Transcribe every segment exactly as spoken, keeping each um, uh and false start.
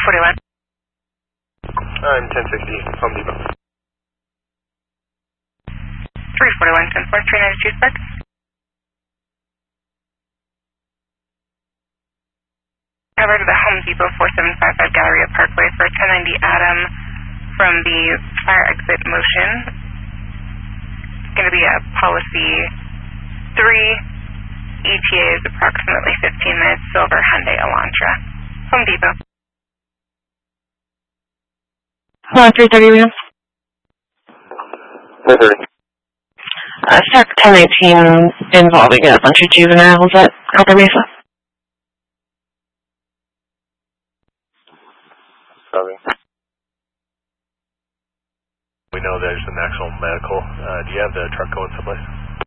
forty-one. I'm ten sixty, Home Depot. three forty-one, ten four, three ninety-two, Spark. Over to the Home Depot, four seven five five Galleria Parkway for ten ninety Adam from the fire exit motion. It's going to be a policy three. E T A is approximately fifteen minutes, silver Hyundai Elantra. Home Depot. Hello, three thirty Reno. four thirty. Uh, Stack ten eighteen involving a bunch of juveniles at Copper Mesa. Copy. We know there's an actual medical. Uh, do you have the truck going someplace?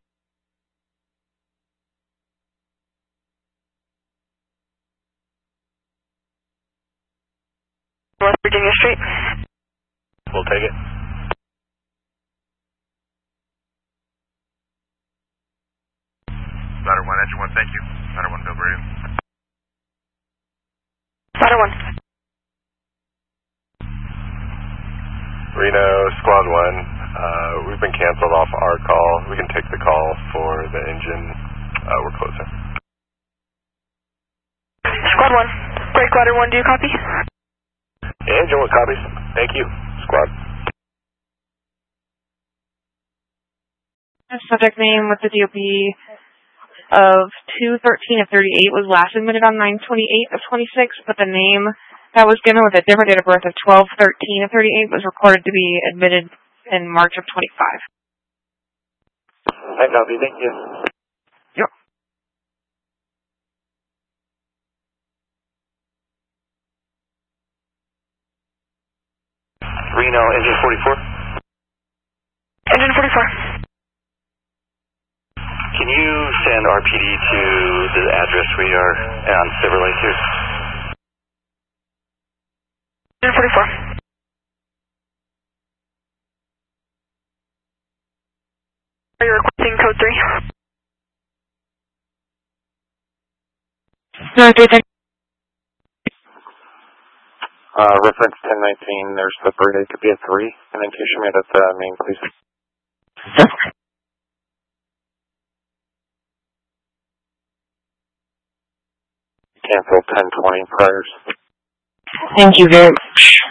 West Virginia Street. We'll take it. Ladder one, engine one, thank you. Ladder one, Bill Brady. Ladder one. Reno, Squad one, uh, we've been canceled off our call. We can take the call for the engine. Uh, we're closer. Squad one. Break Ladder one, do you copy? Engine one copies. Thank you. Squad. Subject name with the D O P of two thirteen of thirty-eight was last admitted on nine twenty-eight of twenty-six, but the name that was given with a different date of birth of twelve thirteen of thirty-eight was recorded to be admitted in March of twenty-five. I copy. Thank you. Yep. Reno, engine forty-four. Engine forty-four. Can you send R P D to the address we are on Silver Lake here? Engine forty-four. Are you requesting code three? No, three thirty. Uh, reference ten nineteen, there's the bird, it could be a three, and then show me that the main, please. Cancel ten twenty priors. Thank you very much.